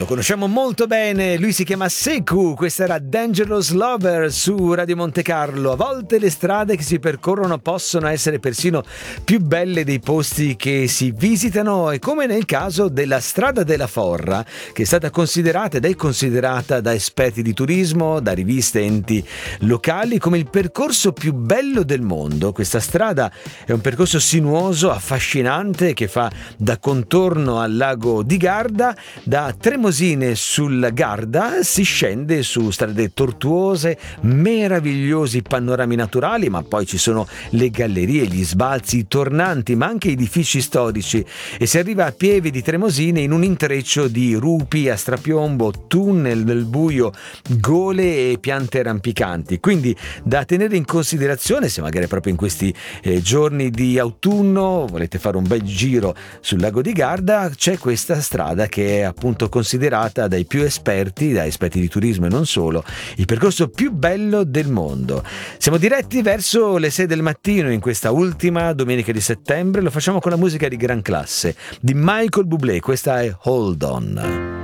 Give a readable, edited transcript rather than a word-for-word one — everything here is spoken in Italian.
Lo conosciamo molto bene, lui si chiama Sekou, questa era Dangerous Lover su Radio Monte Carlo. A volte le strade che si percorrono possono essere persino più belle dei posti che si visitano, e come nel caso della Strada della Forra, che è stata considerata ed è considerata da esperti di turismo, da riviste e enti locali come il percorso più bello del mondo. Questa strada è un percorso sinuoso, affascinante, che fa da contorno al lago di Garda. Da Tremosine sul Garda si scende su strade tortuose, meravigliosi panorami naturali, ma poi ci sono le gallerie, gli sbalzi, i tornanti, ma anche edifici storici, e si arriva a Pieve di Tremosine in un intreccio di rupi a strapiombo, tunnel nel buio, gole e piante rampicanti. Quindi da tenere in considerazione se magari proprio in questi giorni di autunno volete fare un bel giro sul lago di Garda. C'è questa strada che è appunto considerata dai più esperti, da esperti di turismo e non solo, il percorso più bello del mondo. Siamo diretti verso le 6 del mattino in questa ultima domenica di settembre. Lo facciamo con la musica di gran classe di Michael Bublé. Questa è Hold On.